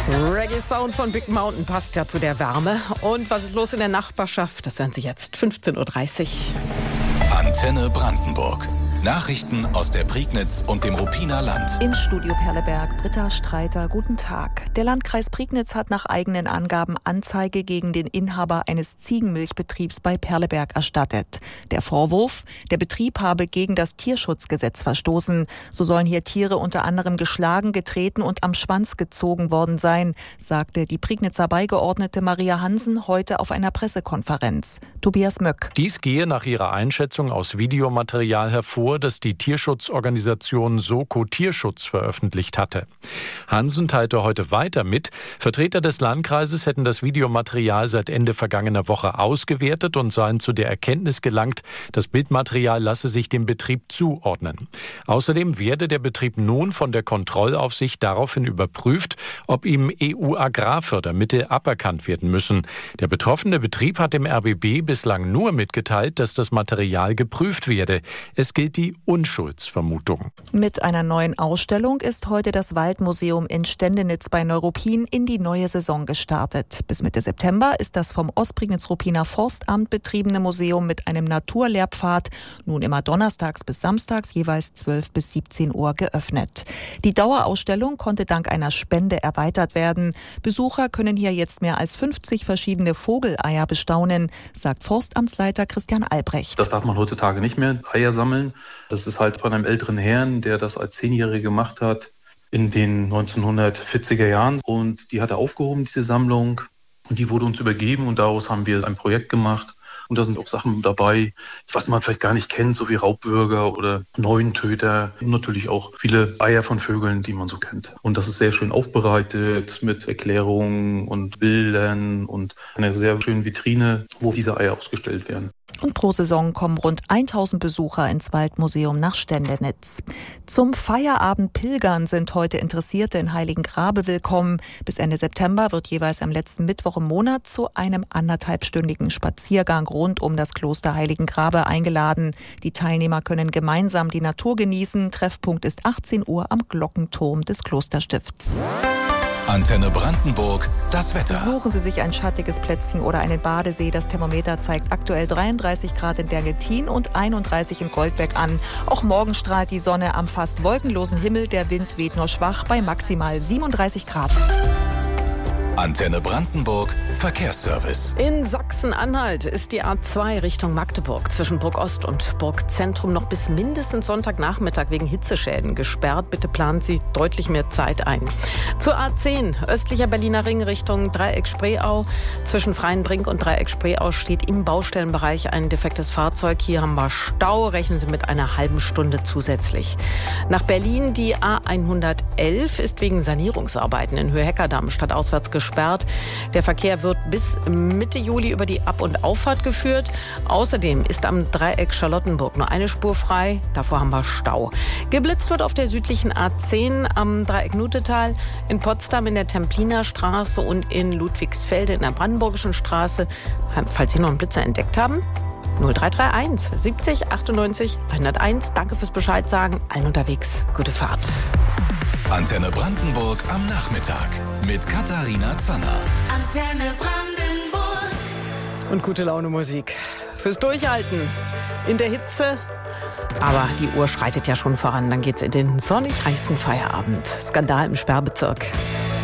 Reggae-Sound von Big Mountain passt ja zu der Wärme. Und was ist los in der Nachbarschaft? Das hören Sie jetzt, 15.30 Uhr. Antenne Brandenburg. Nachrichten aus der Prignitz und dem Ruppiner Land. Im Studio Perleberg, Britta Streiter, guten Tag. Der Landkreis Prignitz hat nach eigenen Angaben Anzeige gegen den Inhaber eines Ziegenmilchbetriebs bei Perleberg erstattet. Der Vorwurf, der Betrieb habe gegen das Tierschutzgesetz verstoßen. So sollen hier Tiere unter anderem geschlagen, getreten und am Schwanz gezogen worden sein, sagte die Prignitzer Beigeordnete Maria Hansen heute auf einer Pressekonferenz. Tobias Möck. Dies gehe nach ihrer Einschätzung aus Videomaterial hervor, das die Tierschutzorganisation Soko Tierschutz veröffentlicht hatte. Hansen teilte heute weiter mit, Vertreter des Landkreises hätten das Videomaterial seit Ende vergangener Woche ausgewertet und seien zu der Erkenntnis gelangt, das Bildmaterial lasse sich dem Betrieb zuordnen. Außerdem werde der Betrieb nun von der Kontrollaufsicht daraufhin überprüft, ob ihm EU-Agrarfördermittel aberkannt werden müssen. Der betroffene Betrieb hat dem RBB bislang nur mitgeteilt, dass das Material geprüft werde. Es gilt die Unschuldsvermutung. Mit einer neuen Ausstellung ist heute das Waldmuseum in Stendenitz bei Neuruppin in die neue Saison gestartet. Bis Mitte September ist das vom Ostprignitz-Ruppiner Forstamt betriebene Museum mit einem Naturlehrpfad nun immer donnerstags bis samstags jeweils 12 bis 17 Uhr geöffnet. Die Dauerausstellung konnte dank einer Spende erweitert werden. Besucher können hier jetzt mehr als 50 verschiedene Vogeleier bestaunen, sagt Forstamtsleiter Christian Albrecht. Das darf man heutzutage nicht mehr, Eier sammeln. Das ist halt von einem älteren Herrn, der das als 10-Jähriger gemacht hat in den 1940er Jahren. Und die hat er aufgehoben, diese Sammlung. Und die wurde uns übergeben und daraus haben wir ein Projekt gemacht. Und da sind auch Sachen dabei, was man vielleicht gar nicht kennt, so wie Raubwürger oder Neuentöter. Und natürlich auch viele Eier von Vögeln, die man so kennt. Und das ist sehr schön aufbereitet mit Erklärungen und Bildern und einer sehr schönen Vitrine, wo diese Eier ausgestellt werden. Und pro Saison kommen rund 1000 Besucher ins Waldmuseum nach Stendenitz. Zum Feierabend pilgern sind heute Interessierte in Heiligengrabe willkommen. Bis Ende September wird jeweils am letzten Mittwoch im Monat zu einem 1,5-stündigen Spaziergang rund um das Kloster Heiligengrabe eingeladen. Die Teilnehmer können gemeinsam die Natur genießen. Treffpunkt ist 18 Uhr am Glockenturm des Klosterstifts. Antenne Brandenburg, das Wetter. Suchen Sie sich ein schattiges Plätzchen oder einen Badesee. Das Thermometer zeigt aktuell 33 Grad in Dergetin und 31 in Goldbeck an. Auch morgen strahlt die Sonne am fast wolkenlosen Himmel. Der Wind weht nur schwach bei maximal 37 Grad. Antenne Brandenburg, Verkehrsservice. In Sachsen-Anhalt ist die A2 Richtung Magdeburg zwischen Burg-Ost und Burg-Zentrum noch bis mindestens Sonntagnachmittag wegen Hitzeschäden gesperrt. Bitte planen Sie deutlich mehr Zeit ein. Zur A10 östlicher Berliner Ring Richtung Dreieck-Spreeau. Zwischen Freienbrink und Dreieck-Spreeau steht im Baustellenbereich ein defektes Fahrzeug. Hier haben wir Stau. Rechnen Sie mit einer halben Stunde zusätzlich. Nach Berlin die A111 ist wegen Sanierungsarbeiten in Höhe-Heckerdamm stadtauswärts gesperrt. Der Verkehr wird bis Mitte Juli über die Ab- und Auffahrt geführt. Außerdem ist am Dreieck Charlottenburg nur eine Spur frei. Davor haben wir Stau. Geblitzt wird auf der südlichen A10 am Dreieck Nutetal, in Potsdam in der Templiner Straße und in Ludwigsfelde in der Brandenburgischen Straße. Falls Sie noch einen Blitzer entdeckt haben, 0331 70 98 101. Danke fürs Bescheid sagen. Allen unterwegs. Gute Fahrt. Antenne Brandenburg am Nachmittag mit Katharina Zanner. Antenne Brandenburg. Und gute Laune Musik. Fürs Durchhalten in der Hitze. Aber die Uhr schreitet ja schon voran. Dann geht's in den sonnig heißen Feierabend. Skandal im Sperrbezirk.